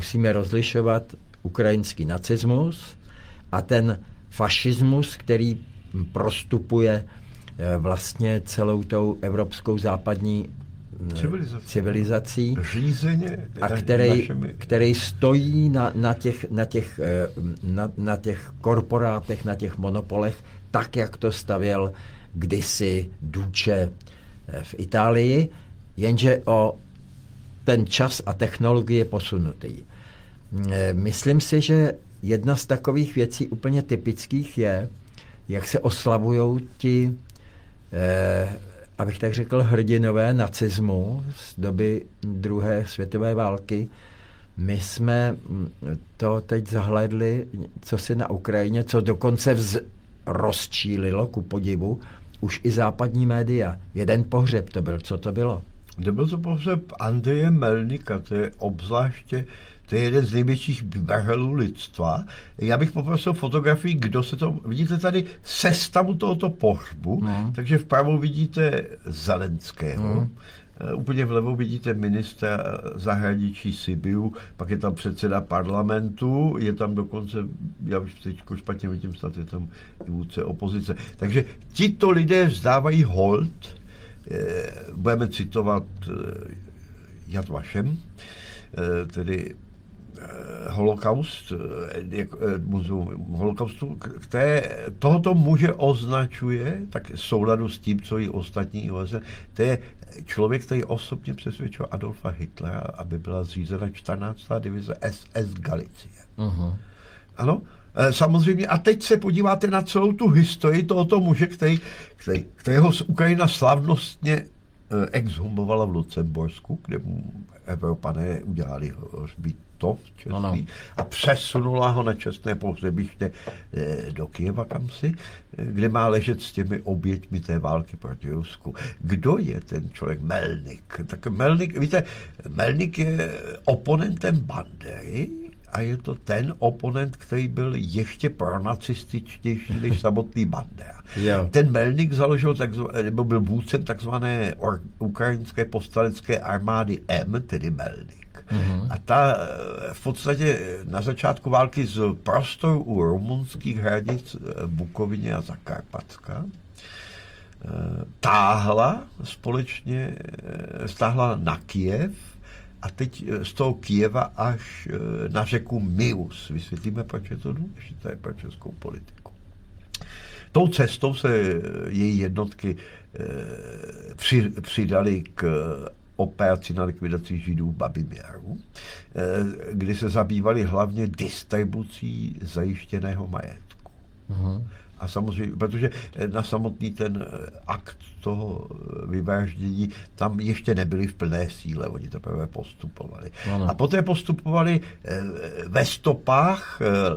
Musíme rozlišovat ukrajinský nacismus a ten fašismus, který prostupuje vlastně celou tou evropskou západní civilizací a který stojí na těch korporátech, na těch monopolech, tak, jak to stavěl kdysi Duce v Itálii, jenže o ten čas a technologie posunutý. Myslím si, že jedna z takových věcí úplně typických je, jak se oslavujou ti, abych tak řekl, hrdinové nacismu z doby druhé světové války. My jsme to teď zahlédli, co si na Ukrajině, co dokonce rozčílilo, ku podivu, už i západní média. Jeden pohřeb to byl. Co to bylo? Byl to pohřeb Andreje Melnika, to je obzvláště, to je jeden z největších vrhelů lidstva. Já bych poprosil fotografii, kdo se to... Vidíte tady sestavu tohoto pohřbu, takže vpravo vidíte Zelenského, úplně vlevo vidíte ministra zahraničí Sibiu, pak je tam předseda parlamentu, je tam dokonce, já už teď špatně vidím, snad je tam i vůdce opozice. Takže tito lidé vzdávají hold, budeme citovat Yad Vashem, tedy holokaust, holokaustu, které tohoto muže označuje, tak v souladu s tím, co i ostatní OSN, to je člověk, který osobně přesvědčil Adolfa Hitlera, aby byla zřízena 14. divize SS Galicie. Ano? Samozřejmě, a teď se podíváte na celou tu historii tohoto muže, kterého z Ukrajina slavnostně exhumovala v Lucembursku, kde mu Evropané udělali hřbitov čestný a přesunula ho na čestné pohřebiště do Kyjeva kamsi, kde má ležet s těmi oběťmi té války proti Rusku. Kdo je ten člověk? Melnik. Tak Melnik, víte, Melnik je oponentem Bandery, a je to ten oponent, který byl ještě pronacističtější než samotný Bandera. Ten Melnik založil, nebo byl vůdcem takzvané ukrajinské povstalecké armády M, tedy Melnik. A ta v podstatě na začátku války z prostoru u rumunských hranic v Bukovině a Zakarpatska stáhla na Kyjev, a teď z toho Kyjeva až na řeku Mius. Vysvětlíme, proč je to důležité pro českou politiku. Tou cestou se její jednotky přidaly k operaci na likvidaci Židů v Babiměru, kdy se zabývali hlavně distribucí zajištěného majetku. A samozřejmě, protože na samotný ten akt toho vyvraždění tam ještě nebyli v plné síle, oni teprve postupovali. A poté postupovali ve stopách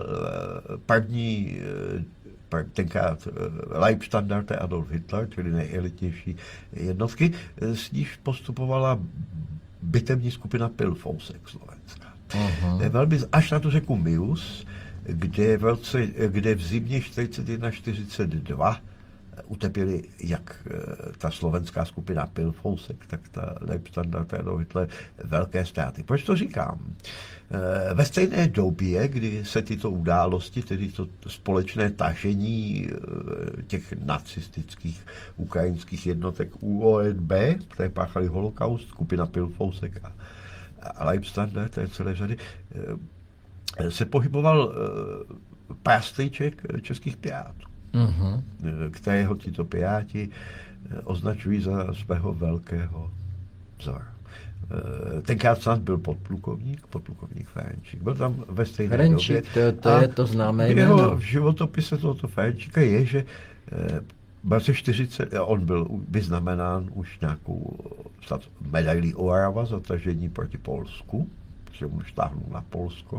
tenkrát Leibstandarte Adolf Hitler, čili nejelitnější jednotky, s níž postupovala bitevní skupina Pilfousek slovenská. Velmi až na tu řeku Mius, kde v zimě 41-42 utrpěli jak ta slovenská skupina Pilfousek, tak ta Leibstandarte Adolf Hitler velké ztráty. Proč to říkám? Ve stejné době, kdy se tyto události, tedy to společné tažení těch nacistických ukrajinských jednotek UONB, které páchali holokaust, skupina Pilfousek a Leibstandarte celé řady, se pohyboval pástejček českých pirátů, kterého tito piráti označují za svého velkého vzora. Tenkrát snad byl podplukovník Ferenčík. Byl tam ve stejné Ferenčík, době. To je to známé jméno. V životopise tohoto Ferenčíka je, že v roce 40 on byl vyznamenán už nějakou medailí Orava za tažení proti Polsku, že mu štáhnul na Polsko.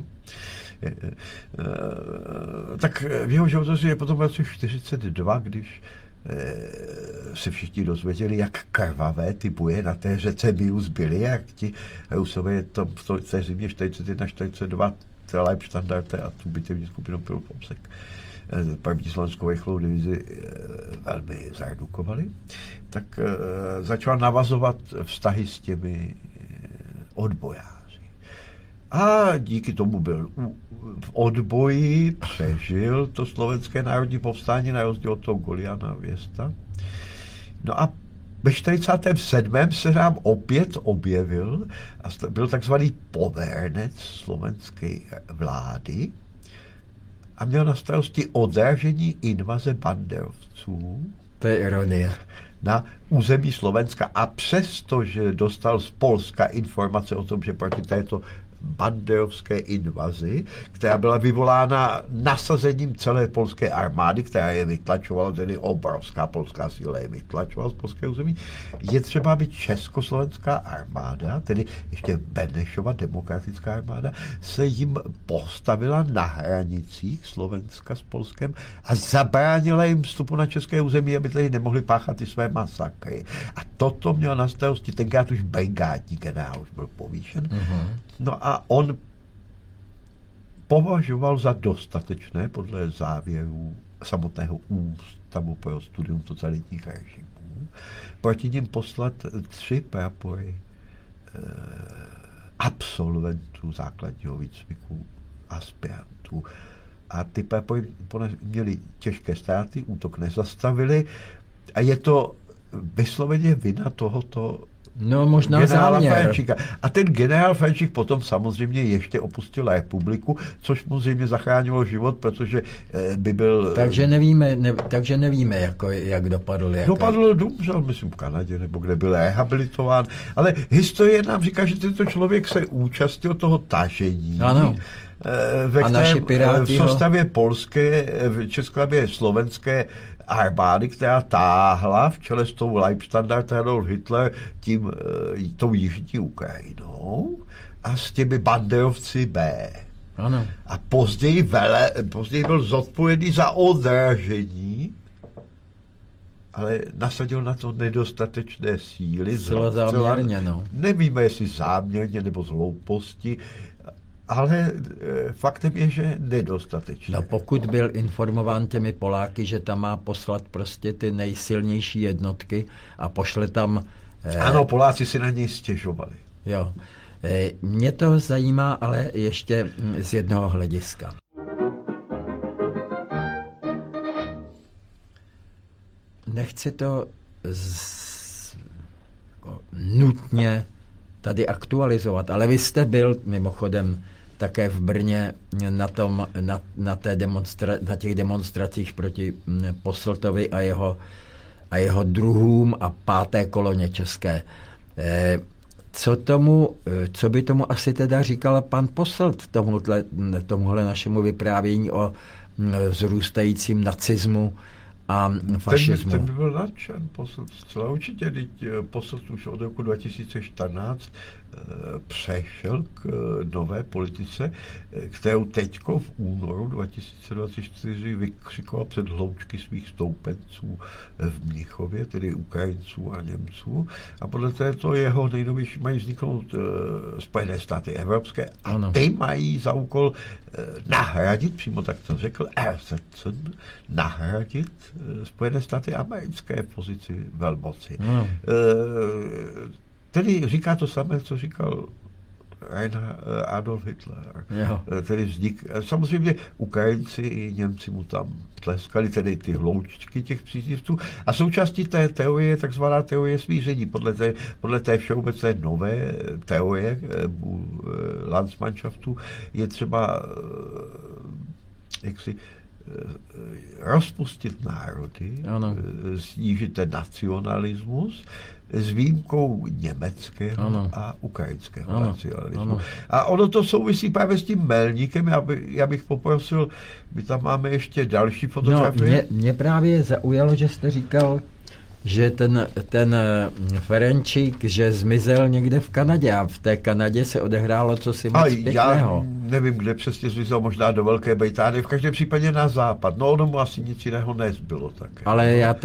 Tak v jeho životopise je potom v roce 42, když se všichni dozvěděli, jak krvavé ty boje na té řece Mius byly, jak ti Rusové tam v té zimě 41-42 Leibstandarte a tu bitevní skupinu Pilfousek první slovenskou rychlou divizi velmi zaredukovali, tak začal navazovat vztahy s těmi odbojáři. A díky tomu byl v odboji, přežil to slovenské národní povstání na rozdíl od toho Goliana Věsta. No a ve 47. se nám opět objevil a byl takzvaný povernec slovenské vlády a měl na starosti odražení invaze banderovců. To je ironie. Na území Slovenska a přesto, že dostal z Polska informace o tom, že proti této banderovské invazi, která byla vyvolána nasazením celé polské armády, která je vytlačovala, tedy obrovská polská síla je vytlačovala z polského území, je třeba, aby československá armáda, tedy ještě Benešova demokratická armáda, se jim postavila na hranicích Slovenska s Polskem a zabránila jim vstupu na české území, aby tady nemohli páchat ty své masakry. A toto měl na starosti tenkrát už brigádní generál, už byl povýšen. No a on považoval za dostatečné podle závěrů samotného Ústavu pro studium totalitních režimů proti ním poslat 3 prapory absolventů základního výcviku, aspirantů. A ty prapory měly těžké ztráty, útok nezastavili a je to vysloveně vina tohoto možná záměr. Ferenčíka. A ten generál Ferenčík potom samozřejmě ještě opustil republiku, což mu zřejmě zachránilo život, protože by byl... Takže nevíme, jak dopadl. Dopadl, umřel, myslím, v Kanadě, nebo kde byl rehabilitován. Ale historie nám říká, že tento člověk se účastnil toho tažení. Ano. Ve kterém v soustavě polské, v české slovenské armády, která táhla v čele s tou Leibstandart Adolf Hitler tou jižní Ukrajinou a s těmi banderovci B. Ano. A později byl zodpovědný za odražení, ale nasadil na to nedostatečné síly. Záměrně, Nevíme, jestli záměrně nebo z hlouposti, ale faktem je, že nedostatečně. No pokud byl informován těmi Poláky, že tam má poslat prostě ty nejsilnější jednotky a pošle tam... Ano, Poláci si na něj stěžovali. Jo. Mě to zajímá ale ještě z jednoho hlediska. Nechci to nutně tady aktualizovat, ale vy jste byl mimochodem také v Brně na těch demonstracích proti Posseltovi a jeho druhům a 5. koloně české. Co by tomu asi teda říkal pan Posselt tomuhle našemu vyprávění o vzrůstajícím nacismu a fašismu? Ten by byl nadšen, Posselt, zcela určitě. Posselt už od roku 2014 přešel k nové politice, kterou teďko v únoru 2024 vykřikoval před hloučky svých stoupenců v Mnichově, tedy Ukrajinců a Němců. A podle této jeho nejnovější mají vzniknout Spojené státy evropské a ty mají za úkol nahradit, přímo tak to řekl Ersetsen, nahradit Spojené státy americké v pozici velmoci. Tedy říká to samé, co říkal Adolf Hitler. Tedy samozřejmě Ukrajinci i Němci mu tam tleskali, tedy ty hloučky těch příznivců. A součástí té teorie je takzvaná teorie smíření. Podle té všeobecné nové teorie Landsmannschaftu je třeba rozpustit národy, snížit ten nacionalismus, s výjimkou německého a ukrajinského nacionalismu. A ono to souvisí právě s tím Melníkem. Já bych poprosil, my tam máme ještě další fotografie. Mě právě zaujalo, že jste říkal, že ten Ferenčík, že zmizel někde v Kanadě a v té Kanadě se odehrálo cosi moc pěkného. Já nevím, kde přesně zmizel, možná do Velké Británie, v každém případě na západ. No ono mu asi nic jiného nezbylo také. Ale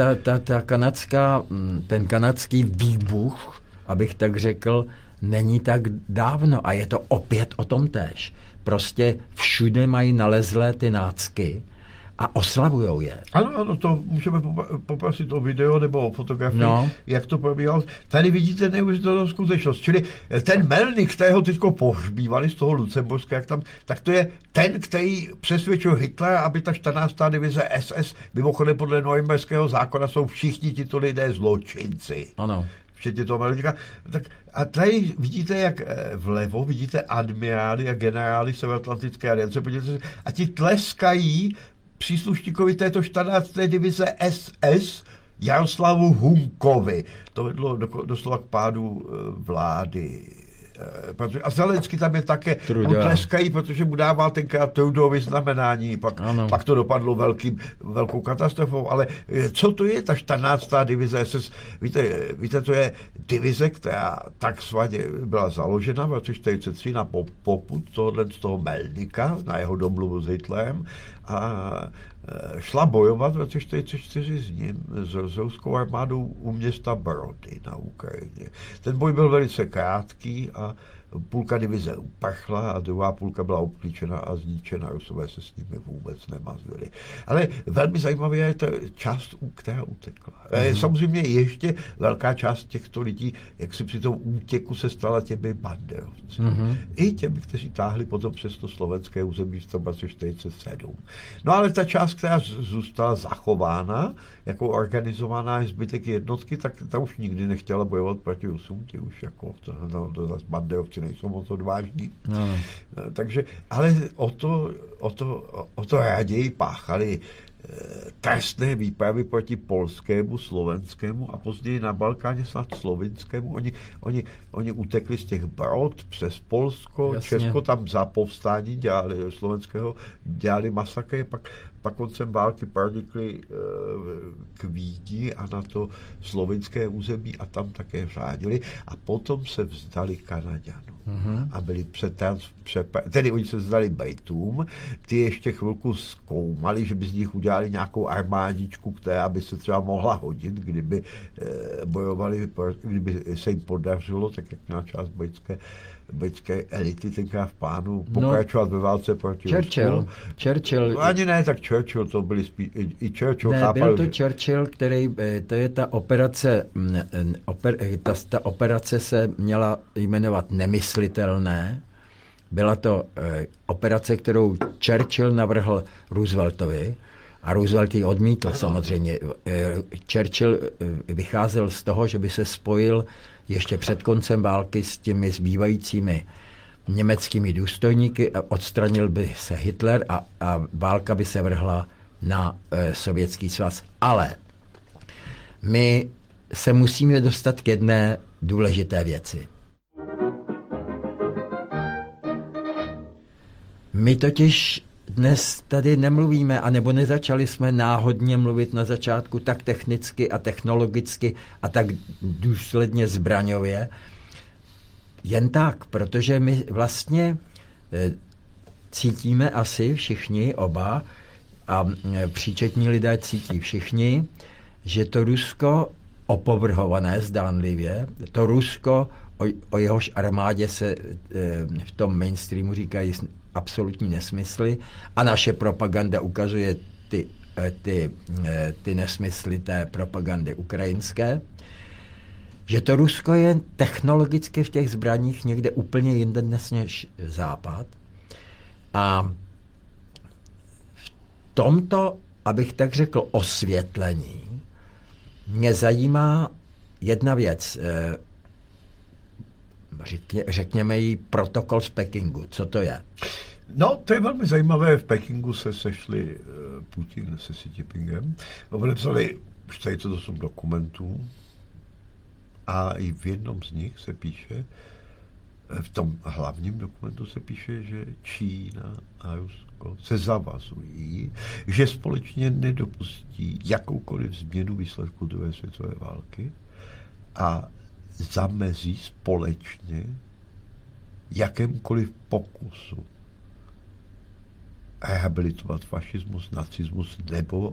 ten kanadský výbuch, abych tak řekl, není tak dávno a je to opět o tom též. Prostě všude mají nalezlé ty nácky a oslavujou je. Ano, to můžeme poprosit o video nebo o fotografii, No. jak to probíhalo. Tady vidíte neuvěřitelnou skutečnost. Čili ten Melnik, kterého teďko pohřbívali z toho Lucemburska, jak tam, tak to je ten, který přesvědčil Hitlera, aby ta 14. divize SS, mimochodem podle Norimberského zákona jsou všichni tito lidé zločinci. Ano. Včetně toho Melnika. Tak a tady vidíte, jak vlevo, vidíte admirály a generály Severoatlantické aliance, podívejte se, a ti tleskají příslušníkovi této 14. divize SS Jaroslavu Hunkovi. To vedlo doslova k pádu vlády. A Zelenský tam je také, mu tleskají, protože mu dával tenkrát Trudeau vyznamenání, pak to dopadlo velkou katastrofou, ale co to je ta 14. divize SS? Víte, to je divize, která takzvaně byla založena v roce 1943 na popud z toho Melnika, na jeho domluvu s Hitlerem, a šla bojovat v roce 1944 s ruskou armádou u města Brody na Ukrajině. Ten boj byl velice krátký a půlka divize uprchla a druhá půlka byla obklíčena a zničena. Rusové se s nimi vůbec nemazili. Ale velmi zajímavé je ta část, která utekla. Samozřejmě ještě velká část těchto lidí, jak si při tom útěku se stala těmi banderovci. I těmi, kteří táhli potom přes to slovenské území v roce 1947. No ale ta část, která zůstala zachována, jako organizovaná zbytek jednotky, tak ta už nikdy nechtěla bojovat proti Rusům, ti už jako to zase banderovci nejsou moc odvážní. Takže, ale o to raději páchali trestné výpravy proti polskému, slovenskému a později na Balkáně snad slovinskému. Oni utekli z těch Brod přes Polsko, jasně. Česko tam za povstání slovenského dělali masakry, pak koncem války pronikli k Vídni a na to slovinské území a tam také řádili a potom se vzdali Kanaďanům. A byli tedy oni se vzdali Britům, ty ještě chvilku zkoumali, že by z nich udělali nějakou armádičku, která by se třeba mohla hodit, kdyby bojovali, kdyby se jim podařilo, tak jak měla část britské elity tenkrát v plánu pokračovat ve válce proti Churchill. No, ani ne, tak Churchill, to byli i Churchill ne, chápal. Byl to Churchill, který, to je ta operace, ta operace se měla jmenovat Nemyslitelné. Byla to operace, kterou Churchill navrhl Rooseveltovi a Roosevelt ji odmítl samozřejmě. Churchill vycházel z toho, že by se spojil ještě před koncem války s těmi zbývajícími německými důstojníky a odstranil by se Hitler a válka by se vrhla na Sovětský svaz. Ale my se musíme dostat k jedné důležité věci. My totiž dnes tady nemluvíme, anebo nezačali jsme náhodně mluvit na začátku tak technicky a technologicky a tak důsledně zbraňově. Jen tak, protože my vlastně cítíme asi všichni oba a příčetní lidé cítí všichni, že to Rusko opovrhované zdánlivě, to Rusko, o jehož armádě se v tom mainstreamu říkají absolutní nesmysly a naše propaganda ukazuje ty nesmysly té propagandy ukrajinské, že to Rusko je technologicky v těch zbraních někde úplně jinde dnes než Západ. A v tomto, abych tak řekl, osvětlení, mě zajímá jedna věc. Řekněme jí protokol z Pekingu. Co to je? No, to je velmi zajímavé. V Pekingu se sešli Putin se Xi Jinpingem. Podepsali 48 dokumentů a i v jednom z nich se píše, v tom hlavním dokumentu se píše, že Čína a Rusko se zavazují, že společně nedopustí jakoukoliv změnu výsledku druhé světové války a zamezí společně jakémkoliv pokusu rehabilitovat fašismus, nacismus nebo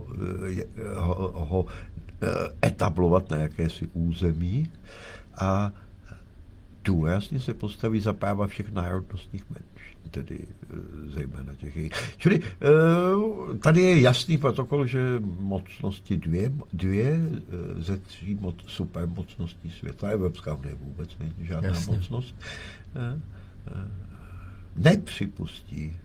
ho etablovat na jakési území. A důrazně se postaví za práva všech národnostních menšin, tedy zejména těch jejich. Čili tady je jasný protokol, že mocnosti dvě ze tří supermocností světa, Evropská unie vůbec není žádná Jasně. mocnost, nepřipustí